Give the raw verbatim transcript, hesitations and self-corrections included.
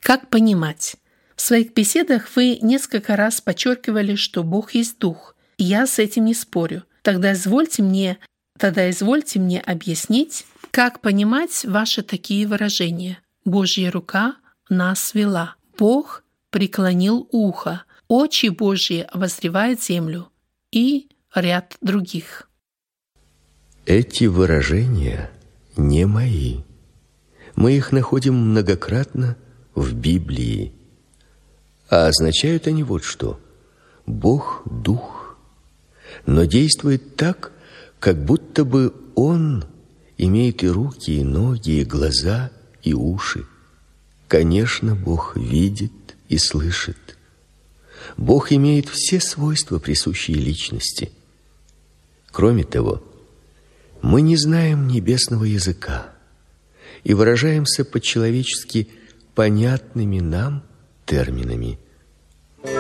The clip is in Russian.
Как понимать? В своих беседах вы несколько раз подчеркивали, что Бог есть Дух, и я с этим не спорю. Тогда извольте мне, тогда извольте мне объяснить, как понимать ваши такие выражения. Божья рука нас вела, Бог преклонил ухо, очи Божьи обозревают землю и ряд других. Эти выражения не мои. Мы их находим многократно в Библии. А означают они вот что: Бог – Дух, но действует так, как будто бы Он имеет и руки, и ноги, и глаза, и уши. Конечно, Бог видит и слышит. Бог имеет все свойства, присущие личности. Кроме того, мы не знаем небесного языка и выражаемся по-человечески понятными нам терминами.